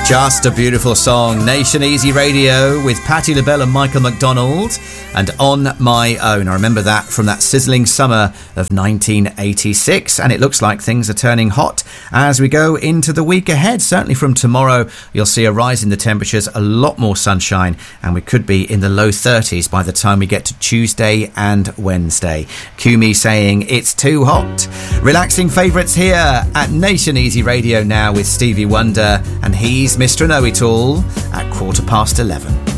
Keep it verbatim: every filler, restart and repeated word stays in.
Just a beautiful song. Nation Easy Radio with Patti LaBelle and Michael McDonald, and On My Own. I remember that from that sizzling summer of nineteen eighty-six, and it looks like things are turning hot as we go into the week ahead. Certainly from tomorrow, you'll see a rise in the temperatures, a lot more sunshine, and we could be in the low thirties by the time we get to Tuesday and Wednesday. Cue me saying it's too hot. Relaxing favourites here at Nation Easy Radio now with Stevie Wonder, and he's Mister Know-It-All at quarter past eleven.